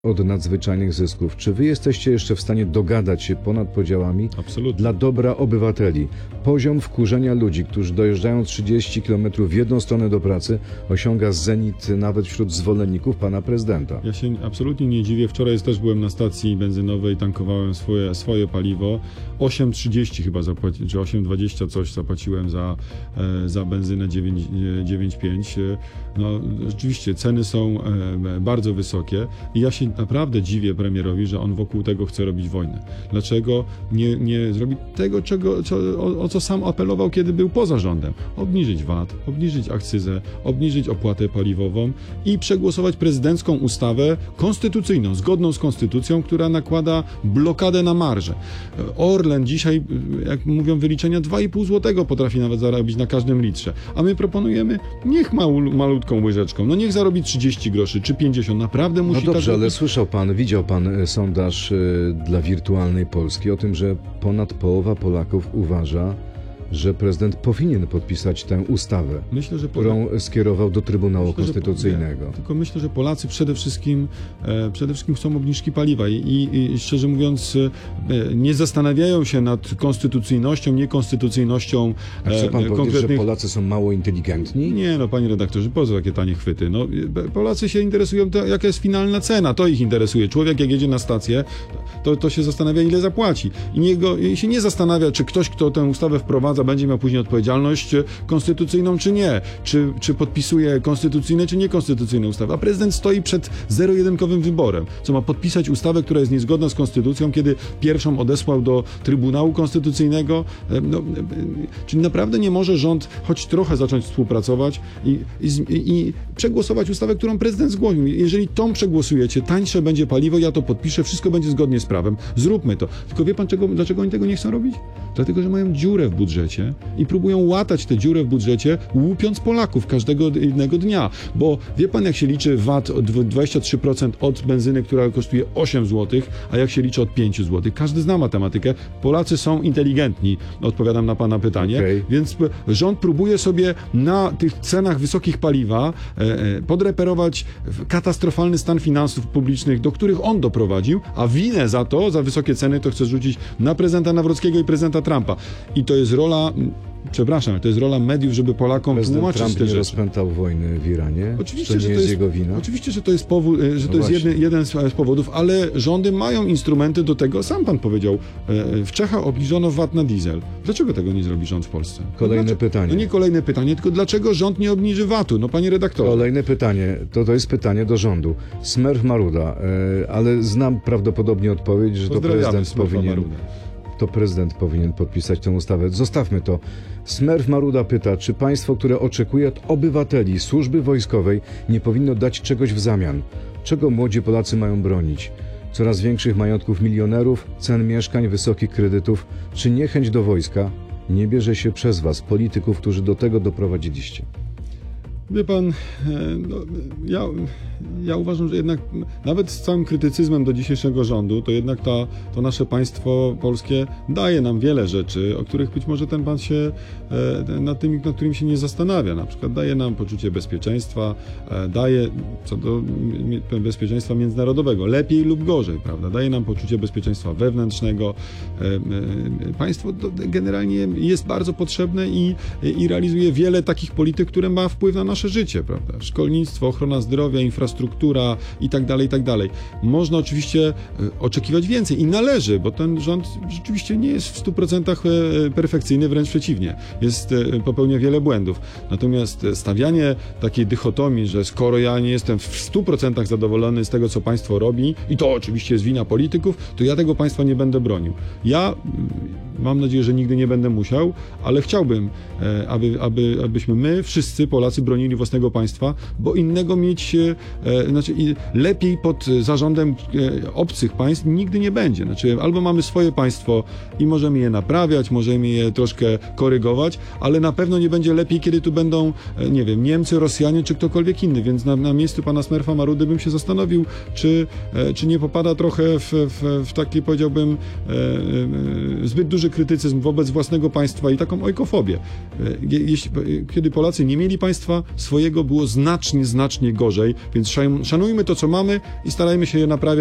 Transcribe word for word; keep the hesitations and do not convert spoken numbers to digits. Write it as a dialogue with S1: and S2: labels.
S1: od nadzwyczajnych zysków. Czy wy jesteście jeszcze w stanie dogadać się ponad podziałami
S2: Absolutnie.
S1: dla dobra obywateli? Poziom wkurzenia ludzi, którzy dojeżdżają trzydzieści kilometrów w jedną stronę do pracy, osiąga zenit nawet wśród zwolenników pana prezydenta.
S2: Ja się absolutnie nie dziwię. Wczoraj też byłem na stacji benzynowej, tankowałem swoje, swoje paliwo. osiem trzydzieści chyba zapłaciłem, czy osiem dwadzieścia coś zapłaciłem za, e, za benzynę dziewięć pięć. No rzeczywiście ceny są e, bardzo wysokie i ja się naprawdę dziwię premierowi, że on wokół tego chce robić wojnę. Dlaczego nie, nie zrobi tego, czego, co, o, o co sam apelował, kiedy był poza rządem? Obniżyć V A T, obniżyć akcyzę, obniżyć opłatę paliwową i przegłosować prezydencką ustawę konstytucyjną, zgodną z konstytucją, która nakłada blokadę na marżę. Orlen dzisiaj, jak mówią wyliczenia, dwa i pół złotego potrafi nawet zarobić na każdym litrze. A my proponujemy, niech mał, malutką łyżeczką, no niech zarobi trzydzieści groszy czy pięćdziesiąt. Naprawdę musi
S1: No dobrze,
S2: tak...
S1: ale słyszał pan, widział pan sondaż y, dla Wirtualnej Polski o tym, że ponad połowa Polaków uważa, że prezydent powinien podpisać tę ustawę,
S2: Myślę, że
S1: którą skierował do Trybunału
S2: myślę,
S1: Konstytucyjnego.
S2: Nie, tylko myślę, że Polacy przede wszystkim, e, przede wszystkim chcą obniżki paliwa i, i, i szczerze mówiąc e, nie zastanawiają się nad konstytucyjnością, niekonstytucyjnością
S1: A chce pan
S2: e,
S1: powiedzieć,
S2: konkretnych...
S1: że Polacy są mało inteligentni?
S2: Nie, no panie redaktorze, po co takie tanie chwyty? No, Polacy się interesują, to, jaka jest finalna cena, to ich interesuje. Człowiek jak jedzie na stację, to, to się zastanawia, ile zapłaci. I niech go, i się nie zastanawia, czy ktoś, kto tę ustawę wprowadza, będzie miał później odpowiedzialność konstytucyjną, czy nie. Czy, czy podpisuje konstytucyjne, czy niekonstytucyjne ustawy. A prezydent stoi przed zero-jedynkowym wyborem, co ma podpisać ustawę, która jest niezgodna z konstytucją, kiedy pierwszą odesłał do Trybunału Konstytucyjnego. No, czyli naprawdę nie może rząd choć trochę zacząć współpracować i, i, i przegłosować ustawę, którą prezydent zgłosił. Jeżeli tą przegłosujecie, tańsze będzie paliwo, ja to podpiszę, wszystko będzie zgodnie z prawem. Zróbmy to. Tylko wie pan, czego, dlaczego oni tego nie chcą robić? Dlatego, że mają dziurę w budżecie i próbują łatać tę dziurę w budżecie, łupiąc Polaków każdego jednego dnia. Bo wie pan, jak się liczy V A T od dwadzieścia trzy procent od benzyny, która kosztuje osiem złotych, a jak się liczy od pięć złotych. Każdy zna matematykę. Polacy są inteligentni, odpowiadam na pana pytanie. Okay. Więc rząd próbuje sobie na tych cenach wysokich paliwa e, podreperować katastrofalny stan finansów publicznych, do których on doprowadził, a winę za to, za wysokie ceny, to chce rzucić na prezydenta Nawrockiego i prezydenta Trumpa. I to jest rola... Przepraszam, to jest rola mediów, żeby Polakom
S1: Prezydent
S2: tłumaczyć
S1: Trump
S2: te
S1: nie
S2: rzeczy.
S1: rozpętał wojny w Iranie?
S2: Oczywiście,
S1: to nie
S2: że to
S1: jest
S2: jest
S1: jego wina?
S2: Oczywiście, że to jest powód, że
S1: no
S2: to jest jeden, jeden z powodów, ale rządy mają instrumenty do tego. Sam pan powiedział, w Czechach obniżono V A T na diesel. Dlaczego tego nie zrobi rząd w Polsce?
S1: Kolejne
S2: no
S1: pytanie.
S2: No nie kolejne pytanie, tylko dlaczego rząd nie obniży V A T-u? No panie redaktorze.
S1: Kolejne pytanie, to, to jest pytanie do rządu. Smerf Maruda, e, ale znam prawdopodobnie odpowiedź, że to prezydent powinien... Maruda. To prezydent powinien podpisać tę ustawę. Zostawmy to. Smerf Maruda pyta, czy państwo, które oczekuje od obywateli służby wojskowej, nie powinno dać czegoś w zamian? Czego młodzi Polacy mają bronić? Coraz większych majątków milionerów, cen mieszkań, wysokich kredytów. Czy niechęć do wojska nie bierze się przez was, polityków, którzy do tego doprowadziliście?
S2: Wie pan, no, ja, ja uważam, że jednak nawet z całym krytycyzmem do dzisiejszego rządu, to jednak ta, to nasze państwo polskie daje nam wiele rzeczy, o których być może ten pan się, nad tymi, nad którymi się nie zastanawia. Na przykład daje nam poczucie bezpieczeństwa, daje, co do bezpieczeństwa międzynarodowego, lepiej lub gorzej, prawda? Daje nam poczucie bezpieczeństwa wewnętrznego. Państwo generalnie jest bardzo potrzebne i, i realizuje wiele takich polityk, które ma wpływ na nasze życie, prawda? Szkolnictwo, ochrona zdrowia, infrastruktura i tak dalej, i tak dalej. Można oczywiście oczekiwać więcej i należy, bo ten rząd rzeczywiście nie jest w stu procentach perfekcyjny, wręcz przeciwnie. Jest, popełnia wiele błędów. Natomiast stawianie takiej dychotomii, że skoro ja nie jestem w stu procentach zadowolony z tego, co państwo robi i to oczywiście jest wina polityków, to ja tego państwa nie będę bronił. Ja mam nadzieję, że nigdy nie będę musiał, ale chciałbym, aby, aby, abyśmy my, wszyscy Polacy, bronili własnego państwa, bo innego mieć, e, znaczy lepiej pod zarządem e, obcych państw nigdy nie będzie. Znaczy, albo mamy swoje państwo i możemy je naprawiać, możemy je troszkę korygować, ale na pewno nie będzie lepiej, kiedy tu będą, e, nie wiem, Niemcy, Rosjanie czy ktokolwiek inny, więc na, na miejscu pana Smerfa Marudy bym się zastanowił, czy, e, czy nie popada trochę w, w, w taki, powiedziałbym, e, e, zbyt duży krytycyzm wobec własnego państwa i taką ojkofobię. Je, jeśli, kiedy Polacy nie mieli państwa swojego, było znacznie, znacznie gorzej, więc szanujmy to, co mamy i starajmy się je naprawiać.